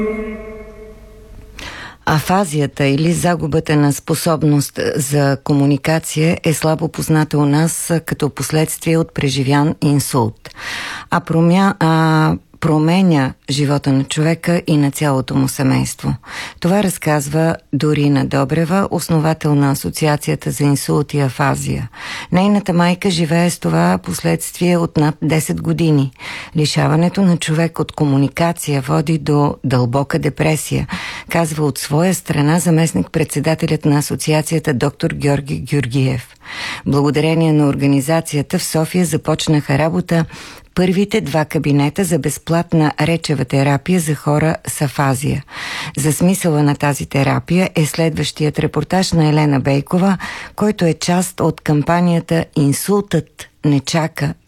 Афазията или загубата на способност за комуникация е слабо позната у нас като последствие от преживян инсулт. Променя живота на човека и на цялото му семейство. Това разказва Дорина Добрева, основател на Асоциацията за инсулт и афазия. Нейната майка живее с това последствие от над 10 години. Лишаването на човек от комуникация води до дълбока депресия, казва от своя страна заместник-председателят на Асоциацията доктор Георги Георгиев. Благодарение на организацията в София започнаха работа първите 2 кабинета за безплатна речева терапия за хора с афазия. За смисъла на тази терапия е следващият репортаж на Елена Бейкова, който е част от кампанията "Инсултът не чака"